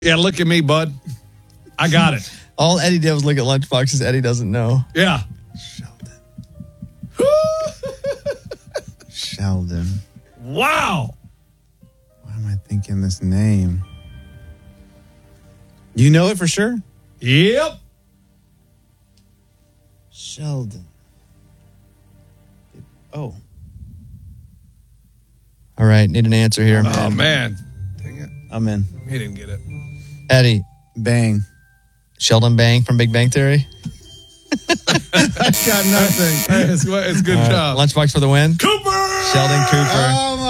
Yeah, look at me, bud. I got it. All Eddie did was look at lunchboxes Eddie doesn't know. Yeah. Sheldon. Wow. Why am I thinking this name? You know it for sure? Yep. Sheldon. Oh. All right, need an answer here. Oh, man. Dang it. I'm in. He didn't get it. Eddie. Bang. Sheldon Bang from Big Bang Theory. I got nothing. It's good job. Lunchbox for the win. Cooper! Sheldon Cooper. Oh,